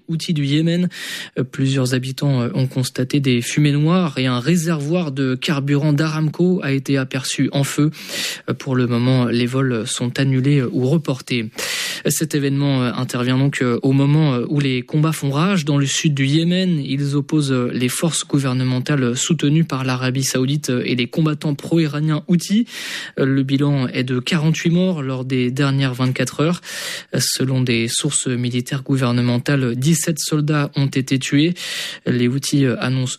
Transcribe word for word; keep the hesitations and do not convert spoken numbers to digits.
Houthis du Yémen. Plusieurs habitants ont constaté des fumées noires et un réservoir de carburant d'Aramco a été aperçu en feu. Pour le moment, les vols sont annulés ou reportés. Cet événement intervient donc au moment où les combats font rage dans le sud du Yémen. Ils opposent les forces gouvernementales soutenues par l'Arabie Saoudite et les combattants pro-iraniens Houthis. Le bilan est de quarante-huit morts lors des dernières vingt-quatre heures. Selon des sources militaires gouvernementales, dix-sept soldats ont été tués. Les Houthis annoncent